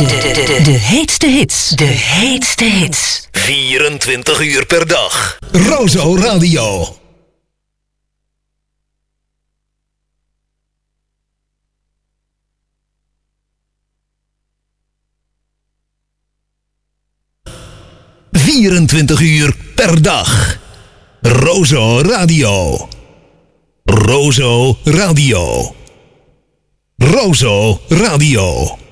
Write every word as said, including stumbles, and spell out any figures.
de, de, de, de heetste hits. De heetste hits. vierentwintig uur per dag. Rozo Radio. vierentwintig uur per dag. Rozo Radio. Rozo Radio. Rozo Radio.